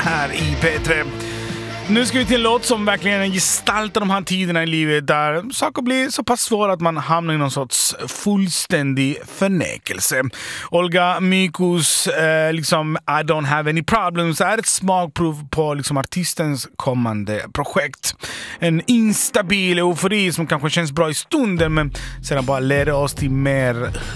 här i P3. Nu ska vi till en låt som verkligen gestaltar de här tiderna i livet där saker blir så pass svåra att man hamnar i någon sorts fullständig förnekelse. Olga Mykos liksom I don't have any problems är ett smakprov på liksom artistens kommande projekt. En instabil eufori som kanske känns bra i stunden men sedan bara leder oss till mer